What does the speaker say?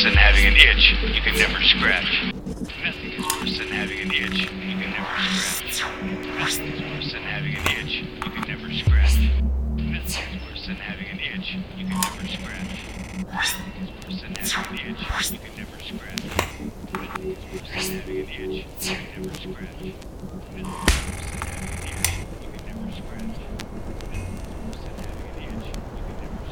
than having an itch you can never scratch. Nothing is worse than having an itch you can never scratch. Nothing is worse than having an itch you can never scratch. Nothing is worse than having an itch you can never scratch. Nothing is worse than having an itch you can never scratch. Nothing is worse than having an itch you can never scratch. Nothing is worse than having an itch you can never scratch.